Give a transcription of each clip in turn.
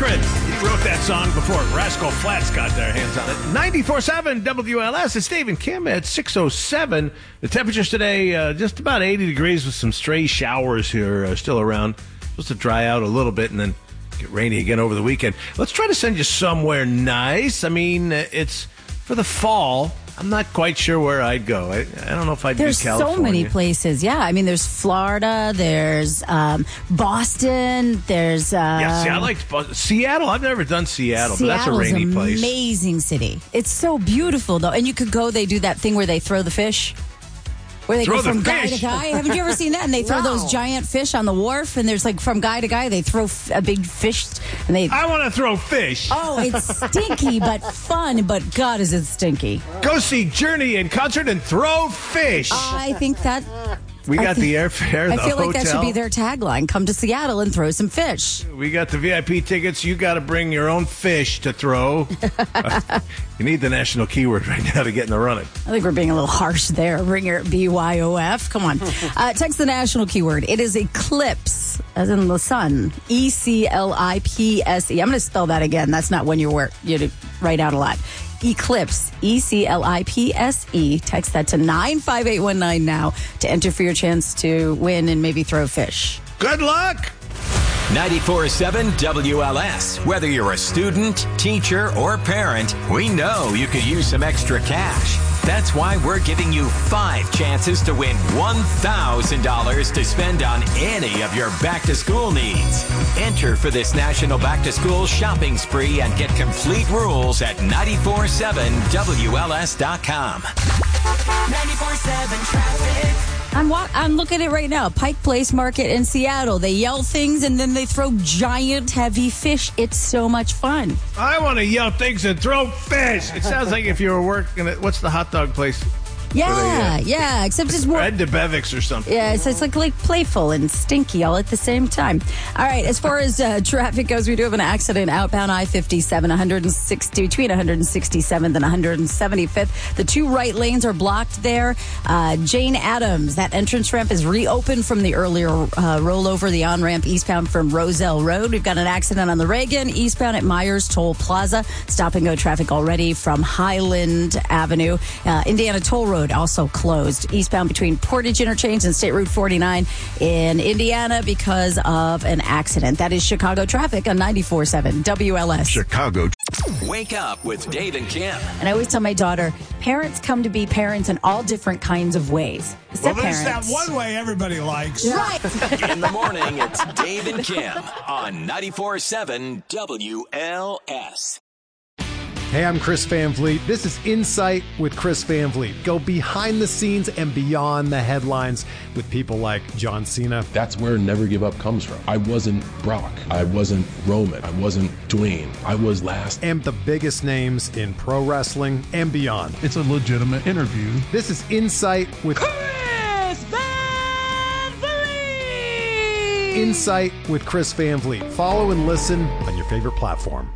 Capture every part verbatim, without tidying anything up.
Secret. He wrote that song before Rascal Flatts got their hands on it. ninety-four point seven W L S. It's Dave and Kim at six oh seven. The temperature's today uh, just about eighty degrees with some stray showers here uh, still around. Supposed to dry out a little bit and then get rainy again over the weekend. Let's try to send you somewhere nice. I mean, uh, it's for the fall. I'm not quite sure where I'd go. I, I don't know if I'd There's do California. so many places. Yeah, I mean, there's Florida, there's um, Boston, there's... Uh, yeah, see, I liked Boston. Seattle. I've never done Seattle, but that's a rainy an place. Amazing city. It's so beautiful, though. And you could go, they do that thing where they throw the fish. Where they throw go from the guy fish. to guy. Haven't you ever seen that? And they throw No. those giant fish on the wharf, and there's like from guy to guy, they throw f- a big fish, and they... I want to throw fish. Oh, it's stinky, but fun, but God, is it stinky. Go see Journey in concert and throw fish. I think that... we I got think- the airfare, I the feel like hotel. that should be their tagline. Come to Seattle and throw some fish. We got the V I P tickets. You got to bring your own fish to throw. Uh, you need the national keyword right now to get in the running. I think we're being a little harsh there. Bring your B Y O F. Come on. Uh, text the national keyword. It is eclipse, as in the sun. E C L I P S E. I'm going to spell that again. That's not when you work. You write out a lot. Eclipse, E C L I P S E. Text that to nine five eight one nine now to enter for your chance to win and maybe throw fish. Good luck. ninety-four point seven W L S. Whether you're a student, teacher, or parent, we know you could use some extra cash. That's why we're giving you five chances to win one thousand dollars to spend on any of your back-to-school needs. Enter for this national back-to-school shopping spree and get complete rules at nine four seven W L S dot com. ninety-four seven traffic. I'm wa- I'm looking at it right now. Pike Place Market in Seattle. They yell things and then they throw giant, heavy fish. It's so much fun. I want to yell things and throw fish. It sounds like if you were working at, what's the hot dog place? Yeah, Where they, uh, yeah. Except it's more. Ed DeBevick's or something. Yeah, so it's like like playful and stinky all at the same time. All right, as far as uh, traffic goes, we do have an accident outbound I fifty-seven, one sixty between one sixty-seventh and one seventy-fifth. The two right lanes are blocked there. Uh, Jane Addams, that entrance ramp is reopened from the earlier uh, rollover, the on ramp eastbound from Roselle Road. We've got an accident on the Reagan eastbound at Myers Toll Plaza. Stop and go traffic already from Highland Avenue. Uh, Indiana Toll Road also closed eastbound between Portage Interchange and State Route forty-nine in Indiana because of an accident. That is Chicago traffic on ninety-four point seven W L S. Chicago. Wake up with Dave and Kim. And I always tell my daughter, parents come to be parents in all different kinds of ways. Well, there's that one way everybody likes. Right. In the morning, it's Dave and Kim on ninety-four point seven W L S. Hey, I'm Chris Van Vliet. This is Insight with Chris Van Vliet. Go behind the scenes and beyond the headlines with people like John Cena. That's where Never Give Up comes from. I wasn't Brock. I wasn't Roman. I wasn't Dwayne. I was last. And the biggest names in pro wrestling and beyond. It's a legitimate interview. This is Insight with Chris Van Vliet. Insight with Chris Van Vliet. Follow and listen on your favorite platform.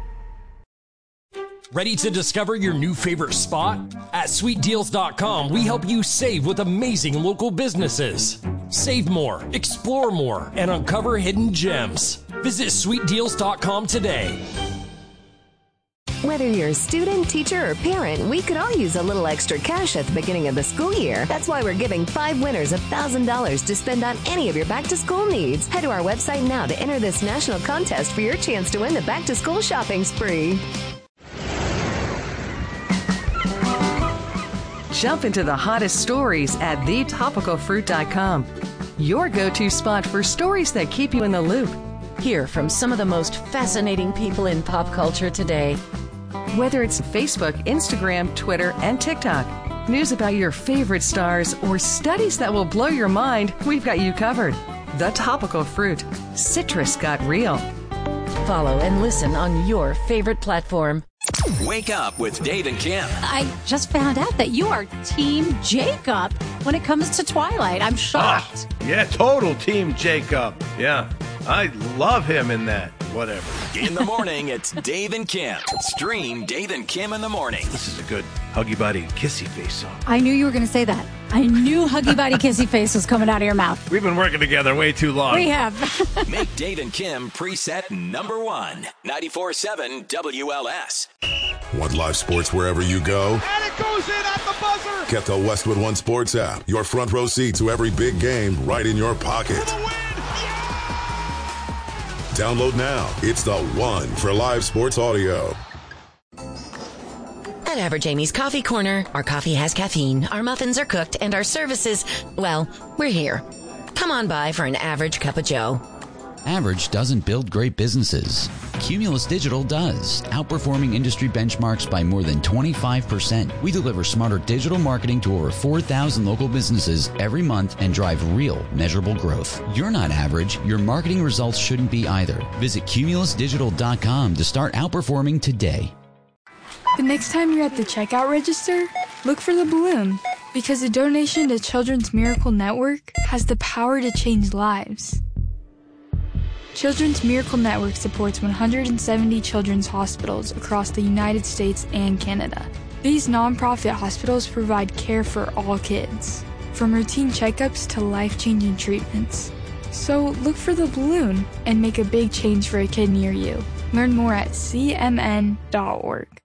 Ready to discover your new favorite spot? At sweet deals dot com, we help you save with amazing local businesses. Save more, explore more, and uncover hidden gems. Visit sweet deals dot com today. Whether you're a student, teacher, or parent, we could all use a little extra cash at the beginning of the school year. That's why we're giving five winners one thousand dollars to spend on any of your back-to-school needs. Head to our website now to enter this national contest for your chance to win the back-to-school shopping spree. Jump into the hottest stories at the topical fruit dot com. Your go-to spot for stories that keep you in the loop. Hear from some of the most fascinating people in pop culture today. Whether it's Facebook, Instagram, Twitter, and TikTok, news about your favorite stars, or studies that will blow your mind, we've got you covered. The Topical Fruit. Citrus got real. Follow and listen on your favorite platform. Wake up with Dave and Kim. I just found out that you are Team Jacob when it comes to Twilight. I'm shocked. Ah, yeah, total Team Jacob. Yeah, I love him in that. Whatever. In the morning, it's Dave and Kim. Stream Dave and Kim in the morning. This is a good huggy buddy, kissy face song. I knew you were going to say that. I knew Huggy Buddy Kissy Face was coming out of your mouth. We've been working together way too long. We have. Make Dave and Kim preset number one. ninety-four point seven W L S. Want live sports wherever you go? And it goes in at the buzzer. Get the Westwood One Sports app. Your front row seat to every big game right in your pocket. Download now. It's the one for live sports audio. At Average Amy's Coffee Corner, our coffee has caffeine, our muffins are cooked, and our services, well, we're here. Come on by for an average cup of joe. Average doesn't build great businesses. Cumulus Digital does, outperforming industry benchmarks by more than twenty-five percent. We deliver smarter digital marketing to over four thousand local businesses every month and drive real, measurable growth. You're not average. Your marketing results shouldn't be either. Visit cumulus digital dot com to start outperforming today. The next time you're at the checkout register, look for the balloon, because a donation to Children's Miracle Network has the power to change lives. Children's Miracle Network supports one hundred seventy children's hospitals across the United States and Canada. These nonprofit hospitals provide care for all kids, from routine checkups to life-changing treatments. So look for the balloon and make a big change for a kid near you. Learn more at c m n dot org.